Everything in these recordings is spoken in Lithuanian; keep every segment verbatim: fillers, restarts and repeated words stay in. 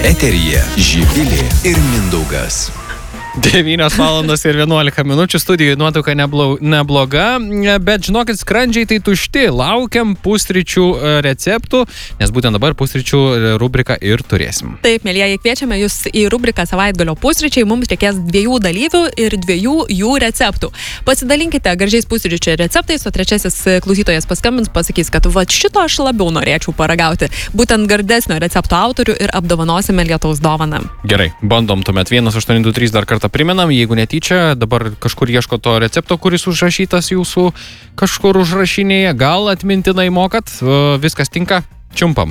Eteryje Živilė ir Mindaugas. devynios valandos ir vienuolika minučių, studijoje nuotrauka nebloga, bet žinokit, skrandžiai tai tušti, laukiam pusryčių receptų, nes būtent dabar pusryčių rubriką ir turėsim. Taip, mėlyjeji, kviečiame jūs į rubriką Savaitgalio pusryčiai, mums reikės dviejų dalyvių ir dviejų jų receptų. Pasidalinkite gražiais pusryčių receptais, o trečiasis klausytojas paskambins, pasakys, kad va šito aš labiau norėčiau paragauti. Būtent gardesnio recepto autorių ir apdovanosime Lietaus dovaną. Gerai, bandom tuomet vienas aštuoni du trys dar kartą primenam, jeigu netyčia, dabar kažkur ieško to recepto, kuris užrašytas jūsų kažkur užrašinėje, gal atmintinai mokat, viskas tinka, čiumpam.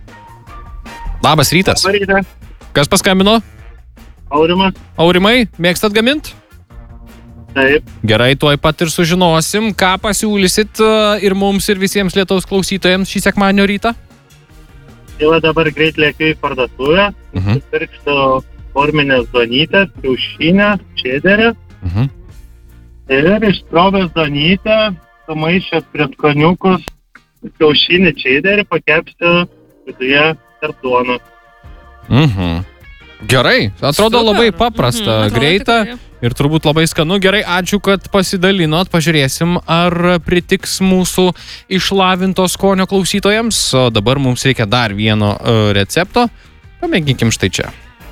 Labas rytas. Labas rytas. Kas paskambino? Aurimas. Aurimai, mėgstat gamint? Taip. Gerai, tuoj pat ir sužinosim, ką pasiūlysit ir mums ir visiems Lietaus klausytojams šį sekmadienio rytą. Jau dabar greit lėkiu į parduotuvę, Mhm. pirksiu forminės duonytės, kiaušinę, čederį Mhm. ir iš srovės duonytę sumaišęs prieskoniukus, kiaušinį, čederį pakepsiu viduje tarp duonos. Mhm. Gerai, atrodo Super. labai paprasta, Mhm, greita tikrai. ir turbūt labai skanu. Gerai, ačiū, kad pasidalinot, pažiūrėsim, ar pritiks mūsų išlavinto skonio klausytojams. O dabar mums reikia dar vieno uh, recepto. Pamėginkim štai čia.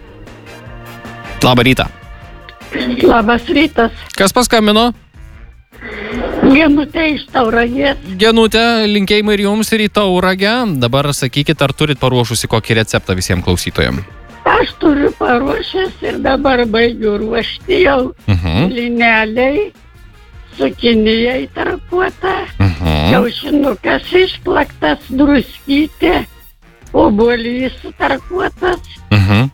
Labą rytą. Labas rytas. Kas paskambino? Genutė iš Tauragės. Genutė, linkėjimai ir jums ir į Tauragę. Dabar sakykit, ar turit paruošusi kokį receptą visiems klausytojams? Aš turiu paruošęs ir dabar baigiu ruošti jau Mhm. lineliai, cukinijai tarkuota, Mhm. kiaušinukas išplaktas, druskytė, obuolys tarkuotas Mhm.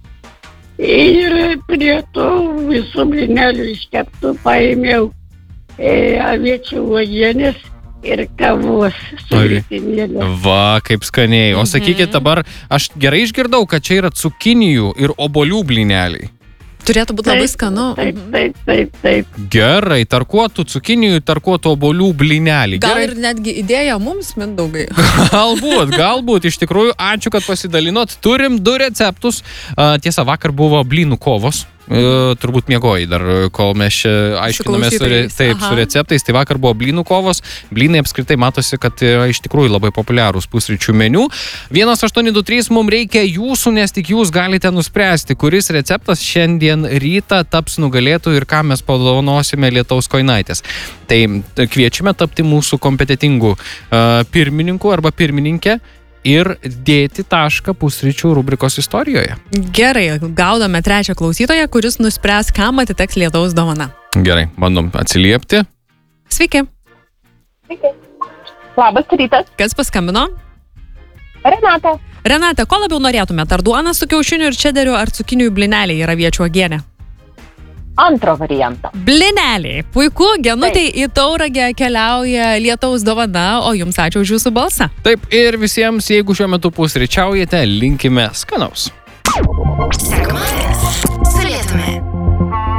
ir prie to visų linelių iškeptų paėmiau e, aviečių uogienės ir kavos su Oi. ritinėlė. Va, kaip skaniai. O sakykit dabar, aš gerai išgirdau, kad čia yra cukinijų ir obuolių blyneliai. Turėtų būti labai skanu. Taip, taip, taip, taip. Gerai, tarkuotų cukinijų, tarkuotų obuolių blyneliai. Gal Gerai. ir netgi idėja mums, Mindaugai. Galbūt, galbūt, iš tikrųjų, ačiū, kad pasidalinot. Turim du receptus. A, Tiesa, vakar buvo blynų kovos. E, turbūt miegojai dar, kol mes čia aiškinomės su, re, klausytojais, taip, aha. su receptais. Tai vakar buvo blynų kovos. Blynai apskritai matosi, kad yra iš tikrųjų labai populiarūs pusryčių meniu. vienas aštuoni du trys, mums reikia jūsų, nes tik jūs galite nuspręsti, kuris receptas šiandien rytą taps nugalėtų ir ką mes padovanosime Lietaus Koinaitės. Tai kviečiame tapti mūsų kompetitingų uh, pirmininkų arba pirmininkę ir dėti tašką pusryčių rubrikos istorijoje. Gerai, gaudome trečią klausytoją, kuris nuspręs, kam atiteks Lietaus dovana. Gerai, bandom atsiliepti. Sveiki. Labas rytas, Kas paskambino? Renata. Renata, ko labiau norėtumėte? Ar duona su kiaušiniu ir čederiu, ar cukinijų blyneliai yra aviečių uogienė? Antro varianto. Blyneliai. Puiku, Genutei į Tauragę keliauja Lietaus dovana, o jums ačiū už jūsų balsą. Taip, ir visiems, jeigu šiuo metu pusryčiaujate, linkime skanaus.